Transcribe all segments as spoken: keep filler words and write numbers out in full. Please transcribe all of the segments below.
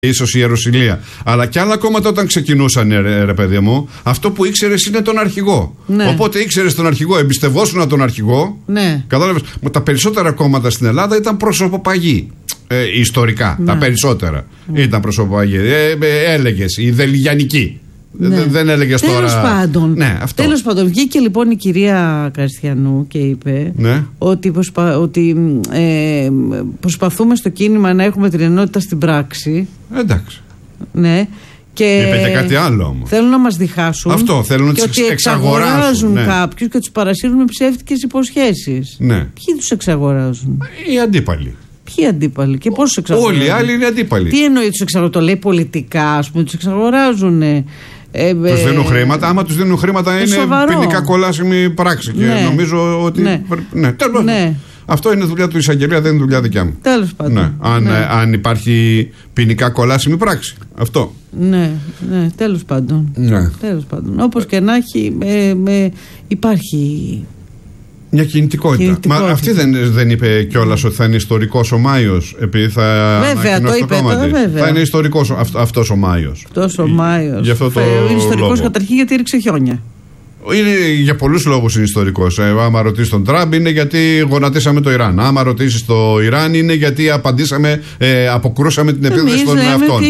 ίσως η Ιερουσαλία. Αλλά και άλλα κόμματα όταν ξεκινούσαν, ρε, ρε παιδί μου, αυτό που ήξερες είναι τον αρχηγό. Ναι. Οπότε ήξερες τον αρχηγό, εμπιστευόσουν τον αρχηγό. Ναι. Κατάλαβες. Τα περισσότερα κόμματα στην Ελλάδα ήταν προσωποπαγή. Ε, ιστορικά. Ναι. Τα περισσότερα ναι. ήταν προσωποπαγή. Ε, ε, έλεγες, η Δελιγιανική. Ναι. Δεν έλεγες τώρα. Τέλος πάντων. Ναι, αυτό. Τέλος πάντων, βγήκε λοιπόν η κυρία Καριστιανού και είπε ναι. ότι, προσπα... ότι ε, προσπαθούμε στο κίνημα να έχουμε την ενότητα στην πράξη. Εντάξει. Ναι. Και είπε και κάτι άλλο όμως. Θέλουν να μας διχάσουν. Αυτό, θέλουν να τους εξαγοράσουν. εξαγοράζουν ναι. κάποιους και τους παρασύρουν με ψεύτικες υποσχέσεις. Ναι. Ποιοι τους εξαγοράζουν? Οι αντίπαλοι. Ποιοι αντίπαλοι και πώς τους εξαγοράζουν? Όλοι οι άλλοι είναι αντίπαλοι. Τι εννοεί τους εξαγοράζουν? Το λέει πολιτικά, ας πούμε, τους εξαγοράζουν. Ε, τους ε, δίνουν χρήματα. Άμα τους δίνουν χρήματα είναι σοβαρό. Ποινικά κολάσιμη πράξη. Και ναι. νομίζω ότι. Ναι. Ναι. Ναι. Αυτό είναι δουλειά του εισαγγελέα, δεν είναι δουλειά δικιά μου. Τέλος πάντων. Ναι. Αν, ναι. αν υπάρχει ποινικά κολάσιμη πράξη. Αυτό. Ναι, ναι, τέλος πάντων. Ναι. Τέλος πάντων. Όπως και να έχει, ε, ε, υπάρχει. Μια κινητικότητα. κινητικότητα. Μα αυτή δεν, δεν είπε κιόλας ότι θα είναι ιστορικός ο Μάιος, επειδή θα. Βέβαια, το είπε. Τώρα, βέβαια. Θα είναι ιστορικός αυ, αυτός ο Μάιος. Αυτός ο Μάιος. Γι' αυτό το είναι ιστορικός καταρχήν γιατί ρίξε χιόνια. Είναι για πολλούς λόγους είναι ιστορικός. Ε, άμα ρωτήσεις τον Τραμπ είναι γιατί γονατίσαμε το Ιράν. Άμα ρωτήσεις το Ιράν είναι γιατί απαντήσαμε, ε, αποκρούσαμε την επίθεση των αυτών.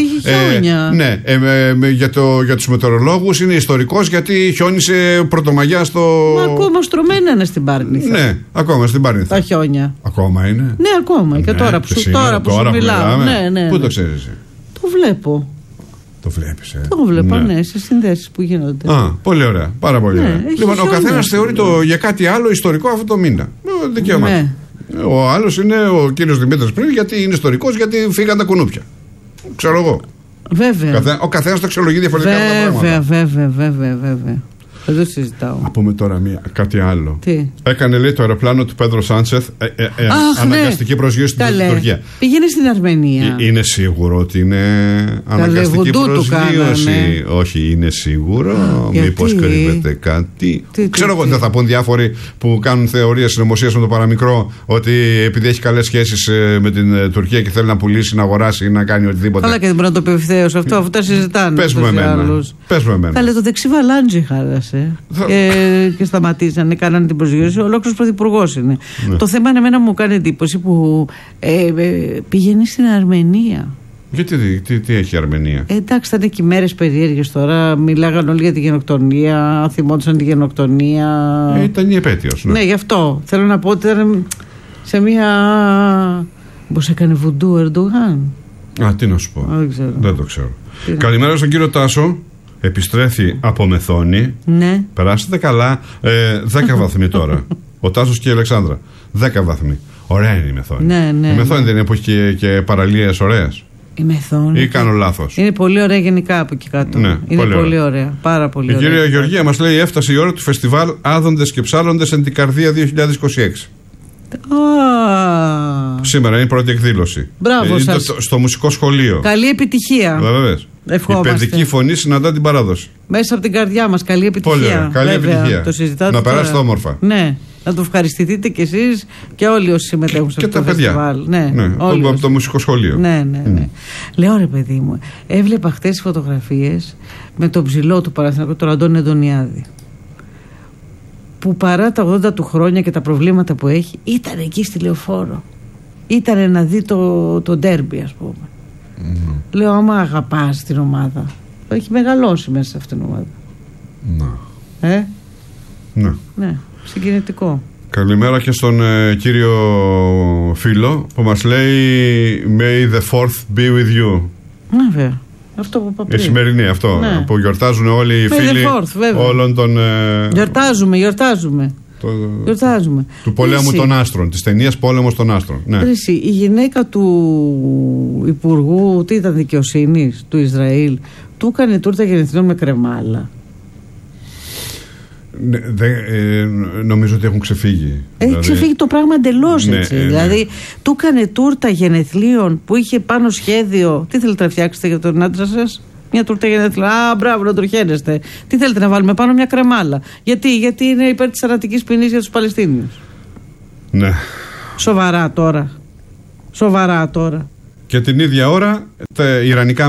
Ε, ναι, ε, ε, για, το, για τους μετεωρολόγους είναι ιστορικός γιατί χιόνισε πρωτομαγιά στο. Μα ακόμα στρωμένα είναι στην Πάρνηθα. Ναι, ακόμα στην Πάρνηθα. Τα χιόνια. Ακόμα είναι. Ναι, ακόμα. Ναι, και τώρα που σου, τώρα που τώρα σου μιλάω. Ναι, ναι, Πού ναι. το ξέρεις? Το βλέπω. Το βλέπεις, ε. Το βλέπω, ναι, ναι, σε συνδέσεις που γίνονται. Α, πολύ ωραία. Πάρα πολύ ναι, ωραία. Λοιπόν, ο καθένας θεωρεί το για κάτι άλλο ιστορικό αυτό το μήνα. Δικαίωμα. Ναι. Ο άλλος είναι ο κύριος Δημήτρης πριν, γιατί είναι ιστορικός, γιατί φύγαν τα κουνούπια. Ξέρω εγώ. Βέβαια. Καθέ, ο καθένας το αξιολογεί διαφορετικά βέβαια, τα πράγματα. Βέβαια, βέβαια, βέβαια, βέβαια. Δεν το συζητάω. Να πούμε τώρα μία, κάτι άλλο. Τι? Έκανε, λέει, το αεροπλάνο του Πέδρο Σάντσεθ ε, ε, ε, Αχ, αναγκαστική ναι. προσγείωση στην Τουρκία. Πήγαινε στην Αρμενία. Ε, είναι σίγουρο ότι είναι αναγκαστική προσγείωση? Όχι, είναι σίγουρο. Μήπως κρύβεται κάτι? Τι, Ξέρω εγώ, τι, δεν θα πούν διάφοροι που κάνουν θεωρίες συνωμοσίας με το παραμικρό ότι επειδή έχει καλές σχέσεις με την Τουρκία και θέλει να πουλήσει, να αγοράσει ή να κάνει οτιδήποτε. Καλά, και δεν μπορεί να το πει ευθέως αυτό, αφού τα συζητάνε. Πες μου εμένα. Πες μου εμένα. Καλέ, το δεξί βαλάντζι χάλασε. Θα... Και, και σταματήσανε, κάνανε την προσγείωση. Ο ολόκληρος πρωθυπουργός είναι. Ναι. Το θέμα είναι εμένα μου κάνει εντύπωση που ε, ε, πηγαίνει στην Αρμενία. Γιατί τι, τι, τι έχει η Αρμενία? Ε, εντάξει, ήταν και μέρες περίεργες τώρα. Μιλάγαν όλοι για τη γενοκτονία, θυμόντουσαν τη γενοκτονία. Ε, ήταν η επέτειος. Ναι. ναι, γι' αυτό. Θέλω να πω ότι ήταν σε μια. Πώς έκανε βουντού ο Ερντογάν. Α, τι να σου πω. Δεν, ξέρω. Δεν το ξέρω. Τι Καλημέρα στον κύριο Τάσο. Επιστρέφει από Μεθόνη. Ναι. Περάσετε καλά. Ε, δέκα βαθμοί τώρα. Ο Τάσος και η Αλεξάνδρα. Δέκα βαθμοί. Ωραία είναι η Μεθόνη. Ναι, ναι, η Μεθόνη ναι. δεν είναι που έχει και, και παραλίες ωραίες? Η Μεθόνη. Ή κάνω λάθος? Είναι πολύ ωραία γενικά από εκεί κάτω. Ναι, είναι πολύ, πολύ ωραία. ωραία. Πάρα πολύ η ωραία. Η κυρία Γεωργία μας λέει: έφτασε η ώρα του φεστιβάλ Άδοντες και Ψάλλοντες εν την Καρδία δύο χιλιάδες είκοσι έξι. Ah. Σήμερα είναι η πρώτη εκδήλωση. Μπράβο ε, σας. Το, στο μουσικό σχολείο. Καλή επιτυχία. Βεβαίως. Η παιδική φωνή συναντά την παράδοση. Μέσα από την καρδιά μας. Καλή επιτυχία. Πολύ ωραία. Καλή Βέβαια, επιτυχία. Το συζητάτε να τώρα. περάσετε όμορφα. Ναι. Να το ευχαριστηθείτε κι εσείς και όλοι όσοι συμμετέχουν σε και αυτό το παιδιά. φεστιβάλ. Ναι, ναι. όλοι από το μουσικό σχολείο. Ναι, ναι, ναι. Mm. Λέω ρε παιδί μου, έβλεπα χτες φωτογραφίες με τον ψηλό του Παναθηναϊκού, τον Αντώνη Αντωνιάδη, που παρά τα ογδόντα του χρόνια και τα προβλήματα που έχει, ήταν εκεί στη Λεωφόρο. Ήτανε να δει το, το ντέρμπι, ας πούμε. Mm. Λέω, άμα αγαπάς την ομάδα, έχει μεγαλώσει μέσα σε αυτήν την ομάδα. Να. Ε? Ναι. Ναι, συγκινητικό. Καλημέρα και στον ε, κύριο φίλο που μας λέει May the fourth be with you. Βέβαια. Αυτό που είπα πριν. Η σημερινή αυτό, ναι. Που γιορτάζουν όλοι οι May φίλοι fourth, όλων των... Ε, γιορτάζουμε, γιορτάζουμε. Το, γιορτάζουμε. Του πολέμου Ρίση. των άστρων, της ταινίας Πόλεμος των άστρων. Ναι. Ρίση, η γυναίκα του Υπουργού, τι ήταν, δικαιοσύνης του Ισραήλ, του έκανε τούρτα γενεθλίων με κρεμάλα. Ναι, δε, ε, νομίζω ότι έχουν ξεφύγει. Έχει δηλαδή... ξεφύγει το πράγμα εντελώς ναι, έτσι. Ε, ναι. Δηλαδή, του έκανε τούρτα γενεθλίων που είχε πάνω σχέδιο. Τι θέλετε να φτιάξετε για τον άντρα σας? Μια τούρτα γενεθλίων. Α, μπράβο, να τροχαίνεστε. Τι θέλετε να βάλουμε πάνω? Μια κρεμάλα. Γιατί, Γιατί είναι υπέρ της θανατικής ποινής για τους Παλαιστίνιους. Ναι. Σοβαρά τώρα. Σοβαρά τώρα. Και την ίδια ώρα τα Ιρανικά